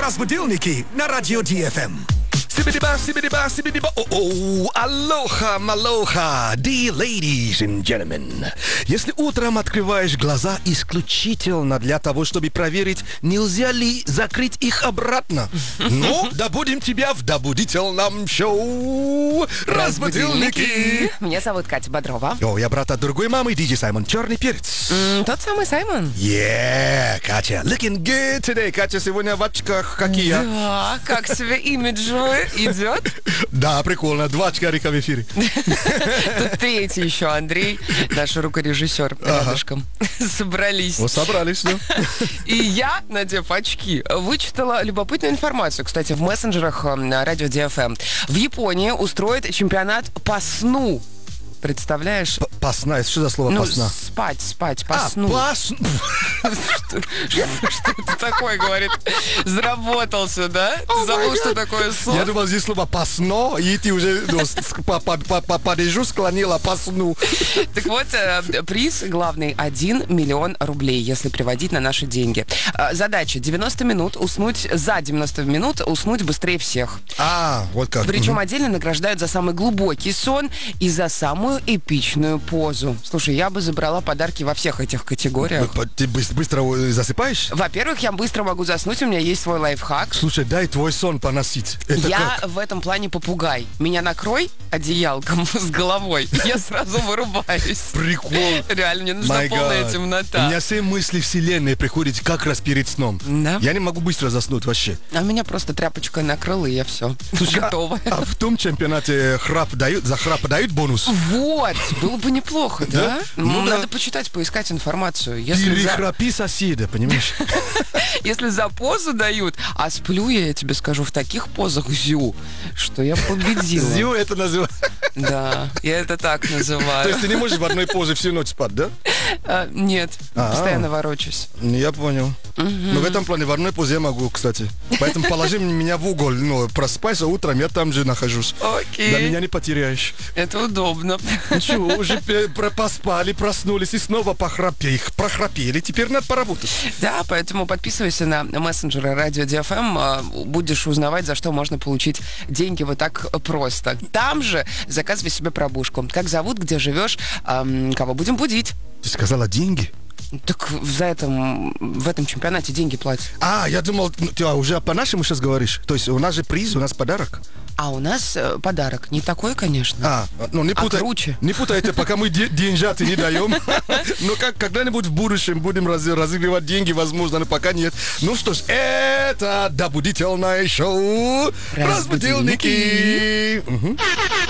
Разбудилники на радио ДФМ. Сибидиба, алоха, малоха, dear ladies and gentlemen. Если утром открываешь глаза исключительно для того, чтобы проверить, нельзя ли закрыть их обратно, ну, добудем тебя в добудительном шоу «Разбудилники». Меня зовут Катя Бодрова. О, я брат от другой мамы, диджей Саймон Черный Перец. Тот самый Саймон. Катя, looking good today. Катя сегодня в очках, какие? Да, как себе имиджевый идет. Да, прикольно. 2 очкарика в эфире. Тут третий еще Андрей, наш рукорежиссер, рядышком. Собрались. Ну, собрались, ну. И я, надев очки, вычитала любопытную информацию, кстати, в мессенджерах радио ДФМ. В Японии устроят чемпионат по сну. Представляешь? Пасна, что за слово пасна? Спать, по сну. Что это такое, говорит? Заработался, да? Ты забыл, что такое сон? Я думал, здесь слово пасно, и ты уже падежу склонила пасну. Так вот, приз главный 1 миллион рублей, если переводить на наши деньги. Задача 90 минут уснуть, за 90 минут уснуть быстрее всех. Вот как. Причем отдельно награждают за самый глубокий сон и за самую эпичную позу. Слушай, я бы забрала подарки во всех этих категориях. Ты быстро засыпаешь? Во-первых, я быстро могу заснуть, у меня есть свой лайфхак. Слушай, дай твой сон поносить. Я в этом плане попугай. Меня накрой одеялком с головой, я сразу вырубаюсь. Прикол. Реально, мне нужна полная темнота. У меня все мысли вселенной приходят как раз перед сном. Да? Я не могу быстро заснуть вообще. А меня просто тряпочкой накрыло, и я все. Слушай, готова. А в том чемпионате за храп дают бонус? Вот, было бы неплохо, да? Ну, надо почитать, поискать информацию. Перехрапи соседа, понимаешь? Если за позу дают, а сплю я тебе скажу, в таких позах зю, что я победила. Зю это называют. Да, я это так называю. То есть ты не можешь в одной позе всю ночь спать, да? Нет, постоянно ворочусь. Я понял. Но в этом плане в одной позе я могу, кстати. Поэтому положи меня в угол, просыпайся утром, я там же нахожусь. Окей. Да меня не потеряешь. Это удобно. Ничего, уже поспали, проснулись и снова прохрапели. Теперь надо поработать. Да, поэтому подписывайся на мессенджеры радио ДФМ, будешь узнавать, за что можно получить деньги вот так просто. Там же заказывай себе пробужку. Как зовут, где живешь, кого будем будить. Ты сказала деньги? Так в этом чемпионате деньги платят. Я думал, ты уже по-нашему сейчас говоришь. То есть у нас же приз, у нас подарок. А у нас подарок не такой, конечно. Не путай, круче. Не путайте, пока мы деньжаты не даем. Но когда-нибудь в будущем будем разыгрывать деньги, возможно, но пока нет. Ну что ж, это добудительное шоу «Разбудилники».